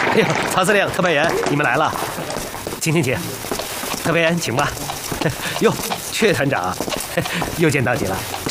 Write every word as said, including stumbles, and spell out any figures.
哎呦，曹司令、特派员，你们来了，请请请，特派员请吧。哟，阙团长，又见到你了。